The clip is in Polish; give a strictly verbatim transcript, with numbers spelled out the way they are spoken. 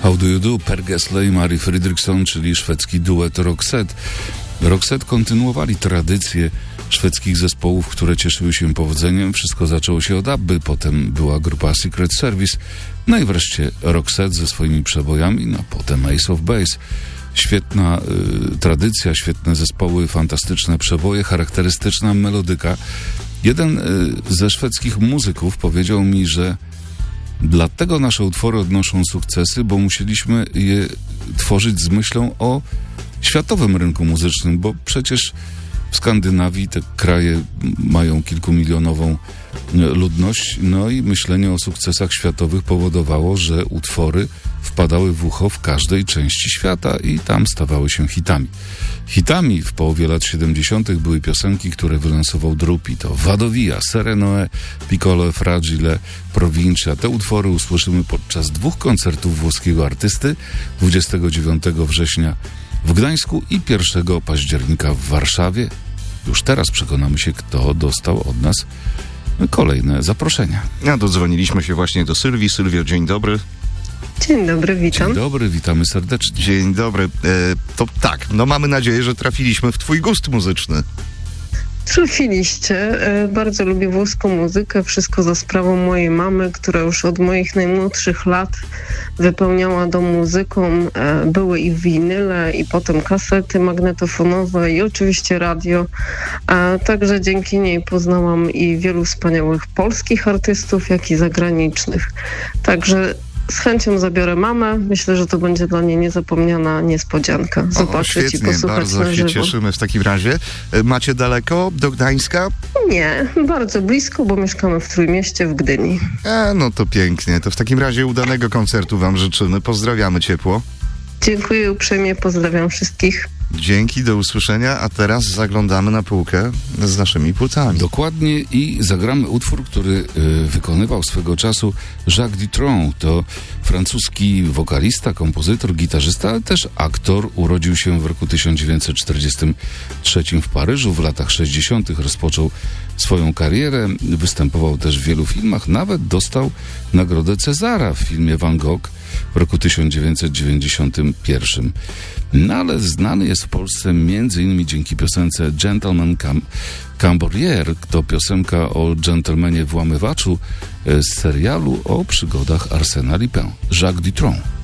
How Do You Do, Per Gessle i Mari Fredriksson, czyli szwedzki duet Roxette. Roxette kontynuowali tradycję szwedzkich zespołów, które cieszyły się powodzeniem. Wszystko zaczęło się od Abby, potem była grupa Secret Service, no i wreszcie Roxette ze swoimi przebojami, no potem Ace of Base. Świetna y, tradycja, świetne zespoły, fantastyczne przeboje, charakterystyczna melodyka. Jeden y, ze szwedzkich muzyków powiedział mi, że dlatego nasze utwory odnoszą sukcesy, bo musieliśmy je tworzyć z myślą o światowym rynku muzycznym, bo przecież w Skandynawii te kraje mają kilkumilionową ludność, no i myślenie o sukcesach światowych powodowało, że utwory wpadały w ucho w każdej części świata i tam stawały się hitami. Hitami w połowie lat siedemdziesiątych były piosenki, które wylansował Drupi. To Vado Via, Serenoe, Piccolo e Fragile, Provincia. Te utwory usłyszymy podczas dwóch koncertów włoskiego artysty dwudziestego dziewiątego września w Gdańsku i pierwszego października w Warszawie. Już teraz przekonamy się, kto dostał od nas kolejne zaproszenia. Ja dodzwoniliśmy się właśnie do Sylwii. Sylwio, dzień dobry. Dzień dobry, witam. Dzień dobry, witamy serdecznie. Dzień dobry. E, to tak, no mamy nadzieję, że trafiliśmy w twój gust muzyczny. Trafiliście. Bardzo lubię włoską muzykę. Wszystko za sprawą mojej mamy, która już od moich najmłodszych lat wypełniała dom muzyką. Były i winyle, i potem kasety magnetofonowe i oczywiście radio. Także dzięki niej poznałam i wielu wspaniałych polskich artystów, jak i zagranicznych. Także z chęcią zabiorę mamę. Myślę, że to będzie dla niej niezapomniana niespodzianka. Zobaczyć o, świetnie, i posłuchać bardzo na się żywo. cieszymy w takim razie. Macie daleko do Gdańska? Nie, bardzo blisko, bo mieszkamy w Trójmieście w Gdyni. A, no to pięknie. To w takim razie udanego koncertu wam życzymy. Pozdrawiamy ciepło. Dziękuję uprzejmie, pozdrawiam wszystkich. Dzięki, do usłyszenia, a teraz zaglądamy na półkę z naszymi płytami. Dokładnie i zagramy utwór, który y, wykonywał swego czasu Jacques Dutronc. To francuski wokalista, kompozytor, gitarzysta, ale też aktor. Urodził się w roku tysiąc dziewięćset czterdziestym trzecim w Paryżu. W latach sześćdziesiątych rozpoczął swoją karierę. Występował też w wielu filmach. Nawet dostał nagrodę Cezara w filmie Van Gogh w roku tysiąc dziewięćset dziewięćdziesiątym pierwszym. No ale znany jest w Polsce między innymi dzięki piosence Gentleman Cam- Cambrier. To piosenka o dżentelmenie włamywaczu z serialu o przygodach Arsène Lupin. Jacques Dutronc.